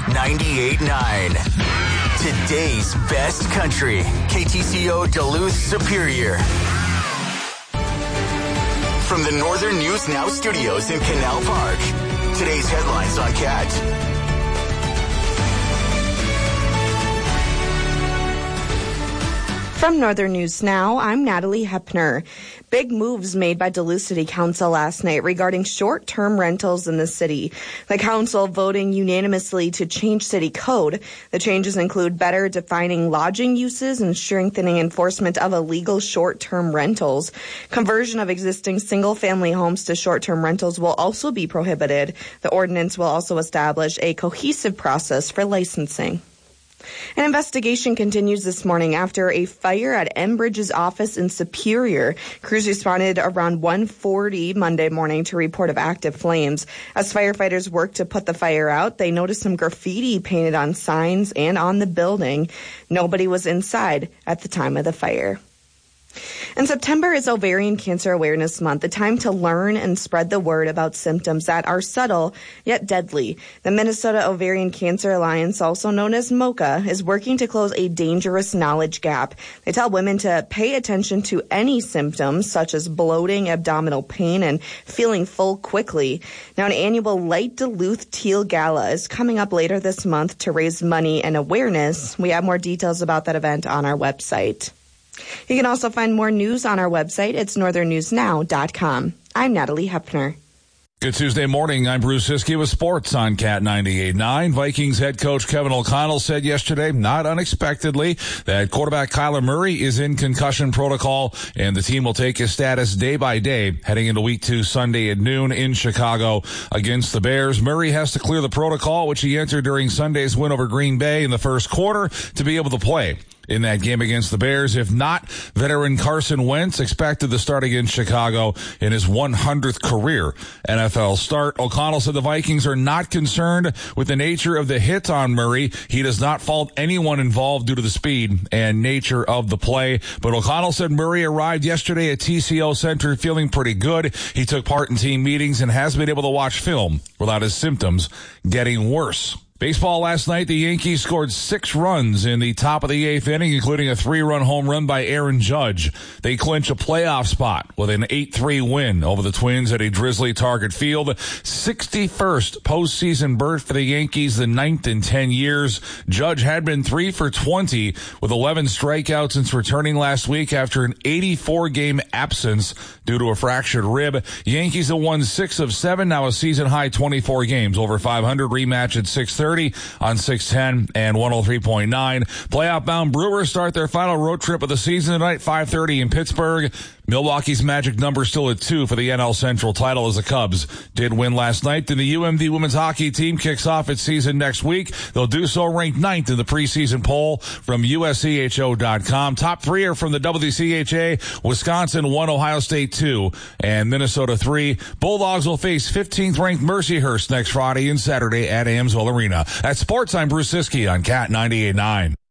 98.9. Today's best country. KTCO Duluth Superior. From the Northern News Now studios in Canal Park. Today's headlines on CAT. From Northern News Now, I'm Natalie Hepner. Big moves made by Duluth City Council last night regarding short-term rentals in the city. The council voting unanimously to change city code. The changes include better defining lodging uses and strengthening enforcement of illegal short-term rentals. Conversion of existing single-family homes to short-term rentals will also be prohibited. The ordinance will also establish a cohesive process for licensing. An investigation continues this morning after a fire at Enbridge's office in Superior. Crews responded around 1:40 Monday morning to report of active flames. As firefighters worked to put the fire out, they noticed some graffiti painted on signs and on the building. Nobody was inside at the time of the fire. And September is Ovarian Cancer Awareness Month, a time to learn and spread the word about symptoms that are subtle yet deadly. The Minnesota Ovarian Cancer Alliance, also known as MOCA, is working to close a dangerous knowledge gap. They tell women to pay attention to any symptoms such as bloating, abdominal pain, and feeling full quickly. Now, an annual Light Duluth Teal Gala is coming up later this month to raise money and awareness. We have more details about that event on our website. You can also find more news on our website. It's northernnewsnow.com. I'm Natalie Hepner. Good Tuesday morning. I'm Bruce Hiskey with sports on Cat 98.9. Vikings head coach Kevin O'Connell said yesterday, not unexpectedly, that quarterback Kyler Murray is in concussion protocol, and the team will take his status day by day heading into Week 2 Sunday at noon in Chicago against the Bears. Murray has to clear the protocol, which he entered during Sunday's win over Green Bay in the first quarter, to be able to play in that game against the Bears. If not, veteran Carson Wentz expected to start against Chicago in his 100th career NFL start. O'Connell said the Vikings are not concerned with the nature of the hit on Murray. He does not fault anyone involved due to the speed and nature of the play. But O'Connell said Murray arrived yesterday at TCO Center feeling pretty good. He took part in team meetings and has been able to watch film without his symptoms getting worse. Baseball last night, the Yankees scored 6 runs in the top of the 8th inning, including a 3-run home run by Aaron Judge. They clinch a playoff spot with an 8-3 win over the Twins at a drizzly Target Field. 61st postseason berth for the Yankees, the 9th in 10 years. Judge had been 3 for 20 with 11 strikeouts since returning last week after an 84-game absence due to a fractured rib. Yankees have won 6 of 7, now a season-high 24 games, over 500, rematch at 6:30 on 610 and 103.9. Playoff-bound Brewers start their final road trip of the season tonight, 5:30 in Pittsburgh. Milwaukee's magic number still at 2 for the NL Central title as the Cubs did win last night. And the UMD women's hockey team kicks off its season next week. They'll do so ranked 9th in the preseason poll from USCHO.com. Top 3 are from the WCHA, Wisconsin 1, Ohio State 2, and Minnesota 3. Bulldogs will face 15th ranked Mercyhurst next Friday and Saturday at Amsoil Arena. At Sports, I'm Bruce Siskey on Cat 98.9.